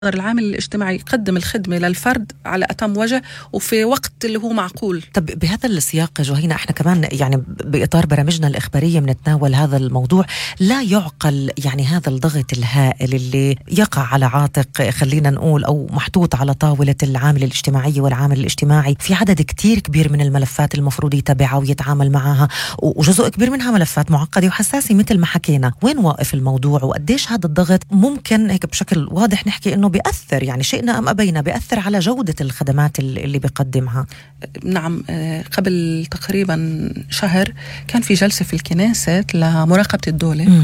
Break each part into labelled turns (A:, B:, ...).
A: العامل الاجتماعي يقدم الخدمة للفرد على أتم وجه وفي وقت اللي هو معقول.
B: طب بهذا السياق جوهينا، احنا كمان يعني بإطار برامجنا الإخبارية بنتناول هذا الموضوع. لا يعقل يعني هذا الضغط الهائل اللي يقع على عاتق، خلينا نقول، أو محطوط على طاولة العامل الاجتماعي والعامل الاجتماعي في عدد كتير كبير من الملفات المفروض يتابعها ويتعامل معها، وجزء كبير منها ملفات معقدة وحساسة مثل ما حكينا. وين واقف الموضوع وقديش هذا الضغط ممكن هيك بشكل واضح نحكي إنه بيأثر، يعني شئنا أم أبينا، بيأثر على جودة الخدمات اللي بيقدمها؟
A: نعم، قبل تقريبا شهر كان في جلسة في الكنيسة لمراقبة الدولة،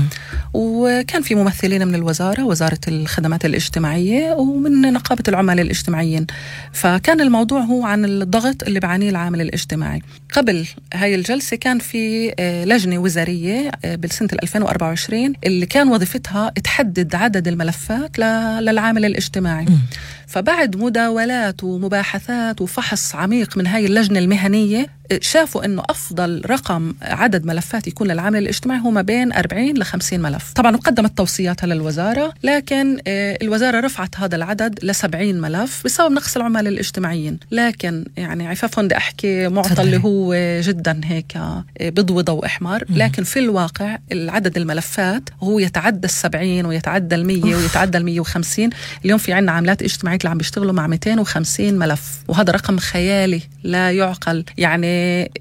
A: وكان في ممثلين من الوزارة، وزارة الخدمات الاجتماعية، ومن نقابة العمال الاجتماعيين. فكان الموضوع هو عن الضغط اللي بعانيه العامل الاجتماعي. قبل هاي الجلسة كان في لجنة وزارية بالسنة 2024 اللي كان وظيفتها تحدد عدد الملفات للعامل الاجتماعي. فبعد مداولات ومباحثات وفحص عميق من هاي اللجنة المهنية، شافوا أنه أفضل رقم عدد ملفات يكون للعامل الاجتماعي هو ما بين 40 ل 50 ملف. طبعا قدمت توصياتها للوزارة، لكن الوزارة رفعت هذا العدد ل 70 ملف بسبب نقص العمال الاجتماعيين. لكن يعني عفافا بدي أحكي معطى اللي هو جدا هيك بضوء ضوء أحمر، لكن في الواقع العدد الملفات هو يتعدى 70 ويتعدى 100 ويتعدى 150. اليوم في عنا عاملات اجتماعية اللي عم بيشتغلوا مع 250 ملف، وهذا رقم خيالي لا يعقل. يعني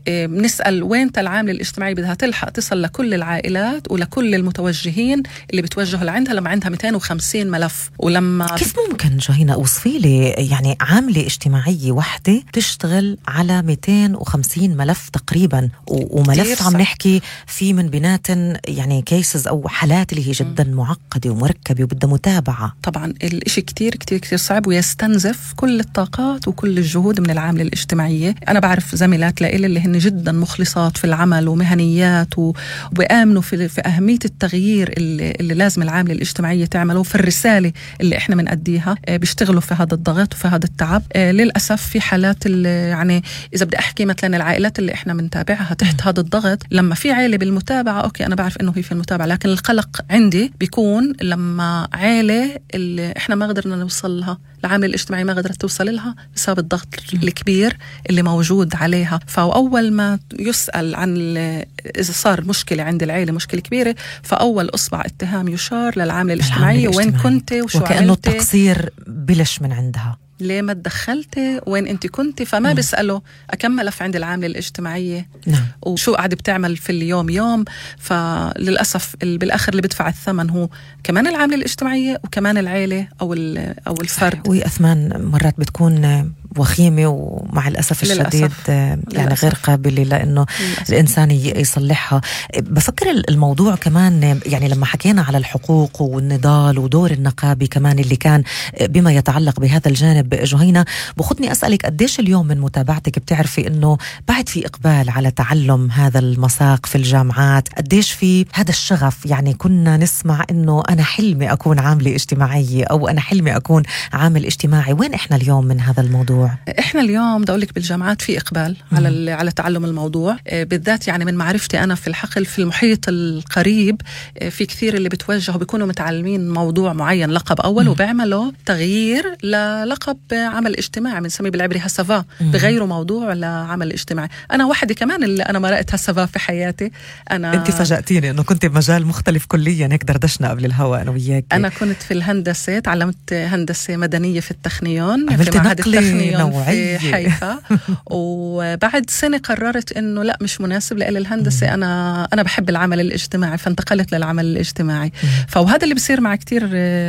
A: بنسأل وين العامل الاجتماعي بدها تلحق تصل لكل العائلات ولكل المتوجهين اللي بتوجهوا لعندها لما عندها 250 ملف؟ ولما
B: كيف ممكن جوهينا اوصفي لي يعني عاملة اجتماعية وحدة تشتغل على 250 ملف تقريبا، وملف عم نحكي في من بينات يعني كيسز او حالات اللي هي جدا معقدة ومركبة وبدها متابعة؟
A: طبعا الاشي كتير كتير كتير صعب ويستنزف كل الطاقات وكل الجهود من العاملة الاجتماعية. أنا بعرف زميلات لإلي اللي هن جدا مخلصات في العمل ومهنيات وبيآمنوا في أهمية التغيير اللي لازم العاملة الاجتماعية تعمله في الرسالة اللي إحنا بنأديها. بيشتغلوا في هذا الضغط وفي هذا التعب. للأسف في حالات يعني إذا بدي أحكي مثلا العائلات اللي إحنا بنتابعها تحت هذا الضغط، لما في عائلة بالمتابعة أوكي أنا بعرف إنه هي في المتابعة، لكن القلق عندي بيكون لما عائلة اللي إحنا ما قدرنا نوصل لها، العامل الاجتماعي ما قدرت توصل لها بسبب الضغط الكبير اللي موجود عليها. فأول ما يسأل عن إذا صار مشكلة عند العائلة، مشكلة كبيرة، فأول أصبع اتهام يشار للعامل الاجتماعي. وين كنت وشو عملتي؟
B: وكأنه التقصير بلش من عندها.
A: ليه ما تدخلتي؟ وين انت كنتي؟ فما بيسألوا أكم ملف عند العاملة الاجتماعية، وشو قاعد بتعمل في اليوم يوم. فللأسف بالآخر اللي بدفع الثمن هو كمان العاملة الاجتماعية وكمان العائلة أو الفرد.
B: وأثمان مرات بتكون وخيمة، ومع الأسف الشديد يعني غير قابلة لأنه الإنسان يصلحها. بفكر الموضوع كمان يعني لما حكينا على الحقوق والنضال ودور النقابة كمان اللي كان بما يتعلق بهذا الجانب، جوهينا بخدني أسألك قديش اليوم من متابعتك بتعرفي أنه بعد في إقبال على تعلم هذا المساق في الجامعات؟ قديش في هذا الشغف؟ يعني كنا نسمع أنه أنا حلمي أكون عاملة اجتماعية أو أنا حلمي أكون عامل اجتماعي. وين إحنا اليوم من هذا الموضوع؟
A: إحنا اليوم بدي أقولك بالجامعات في إقبال على تعلم الموضوع، بالذات يعني من معرفتي أنا في الحقل في المحيط القريب في كثير اللي بتوجهوا بيكونوا متعلمين موضوع معين لقب أول وبيعملوا تغيير للقب عمل اجتماعي، بنسميه بالعبري هسافا، بغيروا موضوع لعمل اجتماعي. أنا واحدة كمان اللي أنا مرقت هسافا في حياتي.
B: أنت فاجأتيني إنه كنت بمجال مختلف كليا، هيك دردشنا قبل الهواء أنا وياك.
A: أنا كنت في الهندسة، تعلمت هندسة مدنية في التخنيون،
B: في معهد التخنيون
A: في حيفا. وبعد سنة قررت إنه لا مش مناسب لإلي الهندسة، أنا بحب العمل الاجتماعي، فانتقلت للعمل الاجتماعي. فوهذا اللي بيصير مع كتير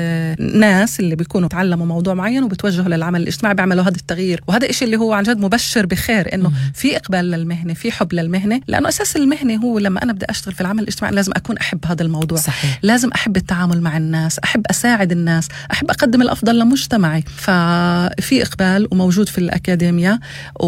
A: ناس اللي بيكونوا تعلموا موضوع معين وبتوجهوا للعمل الاجتماعي بيعملوا هذا التغيير. وهذا إشي اللي هو عن جد مبشر بخير، إنه في إقبال للمهنة، في حب للمهنة، لأنه أساس المهنة هو لما أنا بدي أشتغل في العمل الاجتماعي لازم أكون أحب هذا الموضوع. صحيح. لازم أحب التعامل مع الناس، أحب أساعد الناس، أحب أقدم الأفضل لمجتمعي. ففي إقبال وموجود في الأكاديمية،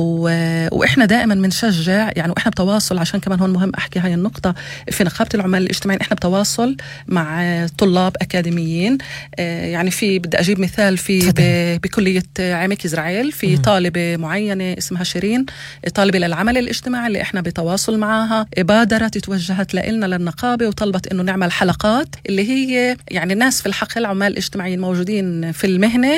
A: وإحنا دائما بنشجع يعني، وإحنا بتواصل عشان كمان هون مهم أحكي هاي النقطة. في نقابة العمال الاجتماعيين إحنا بتواصل مع طلاب أكاديميين. يعني في بدي أجيب مثال في بكلية قرية عمك إزرائيل في طالبة معينة اسمها شيرين، طالبة للعمل الاجتماعي اللي احنا بتواصل معها، بادرت توجهت لنا للنقابة وطلبت انه نعمل حلقات اللي هي يعني الناس في الحقل عمال اجتماعيين موجودين في المهنة